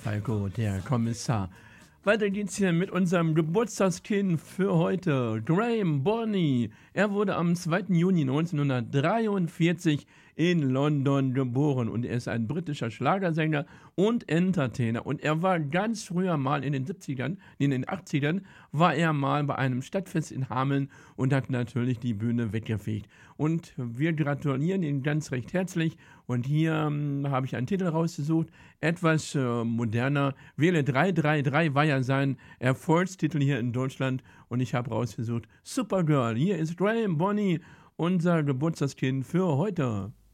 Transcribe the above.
Falco, der Kommissar. Weiter geht's hier mit unserem Geburtstagskind für heute, Graham Bonney. Er wurde am 2. Juni 1943 in London geboren und er ist ein britischer Schlagersänger und Entertainer. Und er war ganz früher mal in den 70ern, in den 80ern, war er mal bei einem Stadtfest in Hameln und hat natürlich die Bühne weggefegt. Und wir gratulieren ihm ganz recht herzlich. Und hier habe ich einen Titel rausgesucht, etwas moderner. Wähle 333 war ja sein Erfolgstitel hier in Deutschland. Und ich habe rausgesucht, Supergirl. Hier ist Graham Bonney, unser Geburtstagskind für heute.